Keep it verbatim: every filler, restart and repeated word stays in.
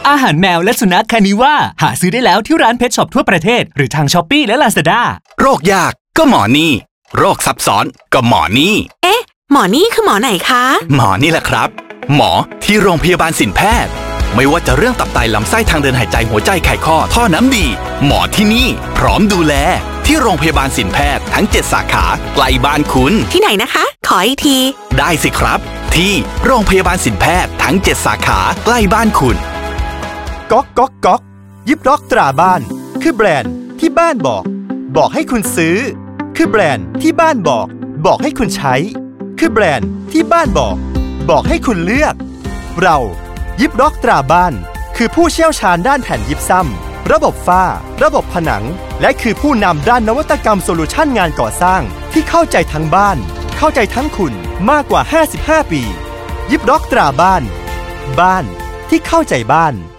อาหารแมวและสุนัขคานิว่าหาซื้อได้แล้วที่ร้านเพทช็อปทั่วประเทศหรือทางช้อปปี้และ ลาซาด้าโรคยากก็หมอนี่โรคซับซ้อนก็หมอนี่เอ๊ะหมอนี่คือหมอไหนคะหมอนี่แหละครับหมอที่โรงพยาบาลศิลป์แพทย์ไม่ว่าจะเรื่องตับไตลำไส้ทางเดินหายใจหัวใจไขข้อท่อน้ำดีหมอที่นี่พร้อมดูแลที่โรงพยาบาลศิลป์แพทย์ทั้งเจ็ดสาขาใกล้บ้านคุณที่ไหนนะคะขออีกทีได้สิครับที่โรงพยาบาลศิลป์แพทย์ทั้งเจ็ดสาขาใกล้บ้านคุณก๊อกก๊อกก๊อกยิบล็อกตราบ้านคือแบรนด์ที่บ้านบอกบอกให้คุณซื้อคือแบรนด์ที่บ้านบอกบอกให้คุณใช้คือแบรนด์ที่บ้านบอกบอกให้คุณเลือกเรายิบล็อกตราบ้านคือผู้เชี่ยวชาญด้านแผ่นยิปซัมระบบฝ้าระบบผนังและคือผู้นำด้านนวัตกรรมโซลูชันงานก่อสร้างที่เข้าใจทั้งบ้านเข้าใจทั้งคุณมากกว่าห้าสิบห้าปียิบล็อกตราบ้านบ้านที่เข้าใจบ้าน